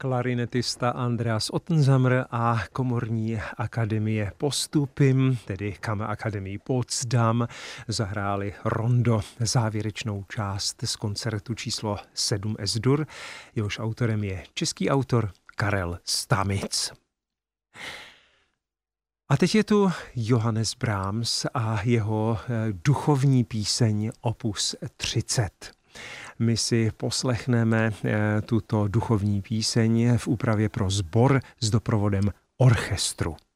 Klarinetista Andreas Ottensammer a komorní akademie Postupim, tedy Kammerakademie Potsdam, zahráli rondo, závěrečnou část z koncertu číslo 7 S-dur. Jehož autorem je český autor Karel Stamitz. A teď je tu Johannes Brahms a jeho duchovní píseň Opus 30. My si poslechneme tuto duchovní píseň v úpravě pro sbor s doprovodem orchestru.